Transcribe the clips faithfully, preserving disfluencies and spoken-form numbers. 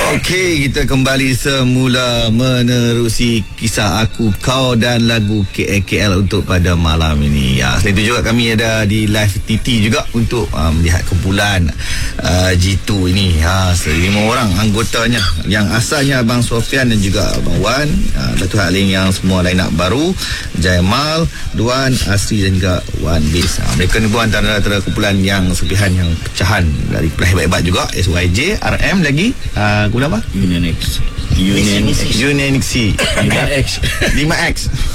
Okey, kita kembali semula menerusi kisah aku, kau dan lagu K L K L untuk pada malam ini. Ya, selain itu juga kami ada di live T T juga untuk uh, melihat kumpulan uh, G two ini. Ha, lima orang anggotanya yang asalnya Abang Sofian dan juga Abang Wan, uh, Datuk Halim yang semua line up baru, Jaimal, Duan, Asri dan juga Wan Bis. Ha, mereka ni pun antara, antara kumpulan yang serpihan yang pecahan dari kumpulan hebat-hebat juga. S Y J, R M lagi. Uh, kumpulan apa? Union X. Union X. Union X. lima X. lima X.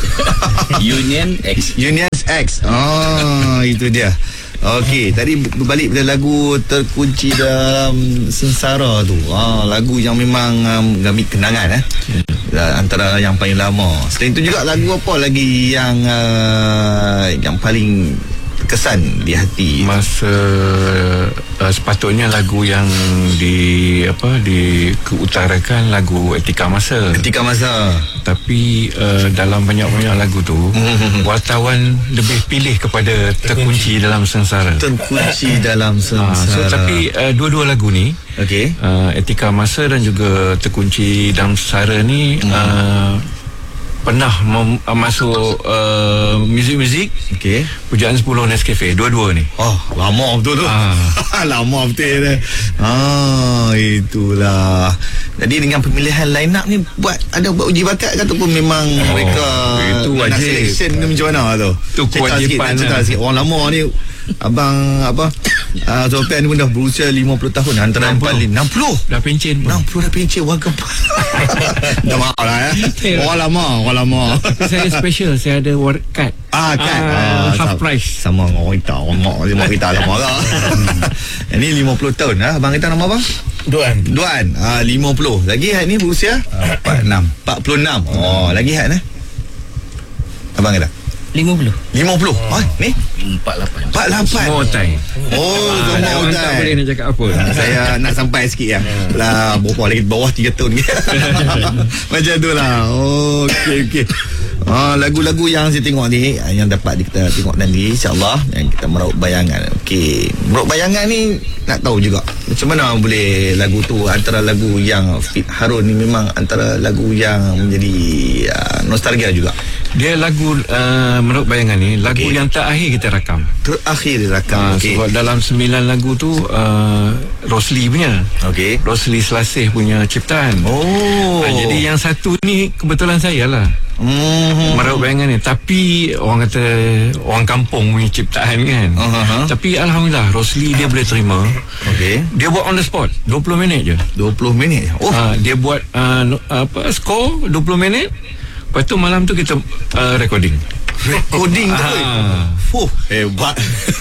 Union X. Union X. Oh, itu dia. Okey, tadi berbalik pada lagu Terkunci Dalam Sengsara tu. Ah, lagu yang memang um, gamit kenangan eh. Yeah. Antara yang paling lama. Selain itu juga lagu apa lagi yang uh, yang paling kesan di hati masa uh, sepatutnya lagu yang di apa di keutarakan lagu Etika Masa Etika Masa tapi uh, dalam banyak-banyak lagu tu wartawan lebih pilih kepada Terkunci Dalam Sengsara Terkunci Dalam Sengsara. Uh, so tapi uh, dua-dua lagu ni okey, uh, Etika Masa dan juga Terkunci Dalam Sengsara ni hmm. uh, pernah mem- masuk uh, muzik-muzik okey, Pujaan sepuluh Nescafe, dua-dua ni. Oh, lama betul tu. Ah. Lama betul dah. Ah, itulah. Jadi dengan pemilihan line up ni buat ada buat uji bakat ke ataupun memang oh, mereka itu wajib selection ke macam mana tu? Tu kewajipan. Cerita sikit, orang lama ni Abang apa uh, Sofian pun dah berusia lima puluh tahun, antara enam puluh enam puluh dah pencen pun. enam puluh dah pencen warga. Dah mahal lah ya. Orang lama, orang lama. Saya special, saya ada war card. Ah, kan. Ah, Ah, half sama, price. Sama dengan orang kita, orang mak lima kita lama lah. Ini lima puluh tahun lah. Abang kita nama apa? Duan. Duan. Ah, lima puluh. Lagi Had ni berusia empat puluh enam. empat puluh enam. Oh, lagi Had eh? Abang kita lima puluh. lima puluh. Oh, ni empat puluh lapan. empat puluh lapan. Small time. Oh, Ah, semua orang tak time. boleh nak cakap apa. Saya nak sampai sikit ya. Lah, berapa lagi bawah tiga tahun ke. Macam tu lah. Oh, okey okey. Ah, lagu-lagu yang saya tengok ni, yang dapat kita tengok nanti insya-Allah, yang kita meraup bayangan. Okey, meraup bayangan ni nak tahu juga macam mana boleh lagu tu antara lagu yang fit Harun ni memang antara lagu yang menjadi uh, nostalgia juga. Dia lagu uh, Meraup Bayangan ni lagu Okey. yang terakhir kita rakam. Terakhir direkam. Uh, Okey. sebab dalam sembilan lagu tu uh, Rosli punya. Okey. Rosli Selasih punya ciptaan. Oh. Uh, jadi yang satu ni kebetulan saya lah. Hmm. Meraup Bayangan ni, tapi orang kata orang kampung punya ciptaan kan. Uh-huh. Tapi alhamdulillah Rosli dia boleh terima. Okey. Dia buat on the spot dua puluh minit je. dua puluh minit. Oh. Uh, dia buat uh, no- apa score dua puluh minit. Lepas tu malam tu kita uh, recording. Recording tu. Ah. Fuh, hebat.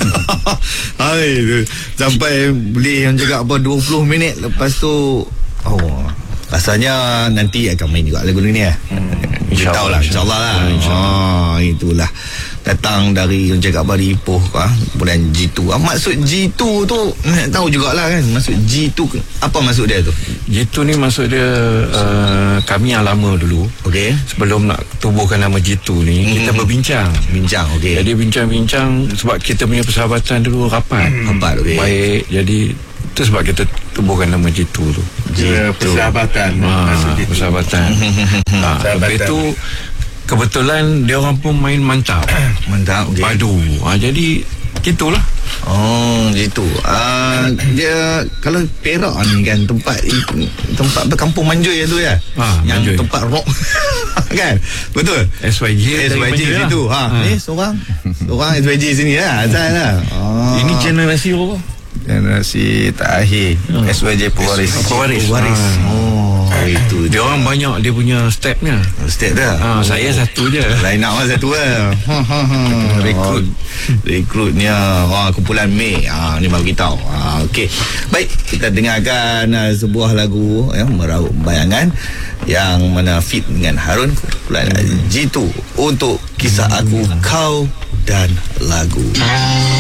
Hai, tu. Sampai boleh yang cakap apa dua puluh minit, lepas tu oh, rasanya nanti akan main juga lagu ni ya. Hmm. InsyaAllah, insyaAllah lah. Ah, itulah. Datang dari yang cakap apa di Ipoh ah, kemudian G two. Ah, maksud G two tu nak tahu jugalah kan. Maksud G two apa maksud dia tu? G two ni maksud dia uh, kami yang lama dulu. Okey. Sebelum nak tubuhkan nama G two ni, mm-hmm. kita berbincang. Bincang, okey. Jadi bincang-bincang sebab kita punya persahabatan dulu rapat. Rapat, okey. Baik, jadi itu sebab kita tubuhkan nama G two tu. Dia persahabatan. Ha, persahabatan. Ha, lepas tu kebetulan dia orang pun main mantap. Mantap, okey. Padu. Ha, jadi gitulah. Oh, gitu. Ah, dia kalau Perak ni kan tempat tempat berkampung Manjoy tu ya. Ha, yang Manjoy. tempat rock. Kan? Betul. S Y J S Y J situ. Ha, ha. ni seorang seorang S Y J sini lah. Asal lah. Oh. Ini generasi apa? generasi terakhir. Hmm. S Y J pewaris. Pewaris. Pewaris. Ha. Oh, itu Dia orang banyak dia punya stepnya. step dah. Ha, saya satu je. Line up lah satu lah. Rekrut Rekrutnya wah, kumpulan Mei. Ha, ni baru kita tahu. Ha, okey. Baik, kita dengarkan uh, sebuah lagu ya, Meraup Bayangan yang mana fit dengan Harun, kumpulan G two untuk Kisah Aku, Kau dan Lagu.